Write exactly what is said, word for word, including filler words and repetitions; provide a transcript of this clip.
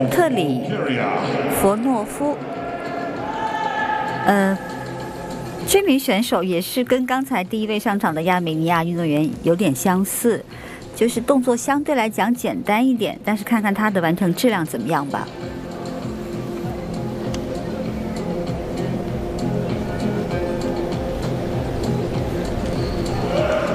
特里佛诺夫，呃，这名选手也是跟刚才第一位上场的亚美尼亚运动员有点相似，就是动作相对来讲简单一点，但是看看他的完成质量怎么样吧。